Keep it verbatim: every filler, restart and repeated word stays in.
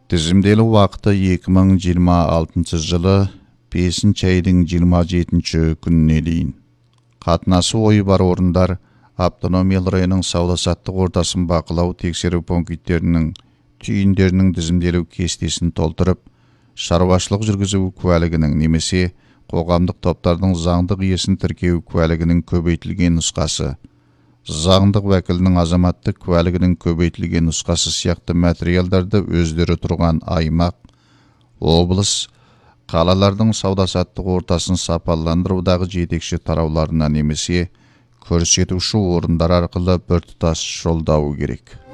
Тізімделі уақыты екі мың жиырма алтыншы жылы бесінші айдың жиырма жетінші күніне дейін. Қатынасы ойы бар орындар автономиялы районның сауда-саттық ортасын бақылау тексеру пункттерінің түйіндерінің тізімделу кестесін толтырып, шаруашылық жүргізу куәлігінің немесе қоғамдық топтардың заңдық иесін тіркеу куәлігінің көбейтілген нұсқасы, заңдық уәкілінің азаматтық куәлігінің көбейтілген нұсқасы сияқты материалдарды өздері тұрған аймақ, облыс, қалалардың сауда-саттық ортасын сапаландырудағы жетекші тарауларына немесе көрсетуші орындар арқылы біртұтас жолдауы керек.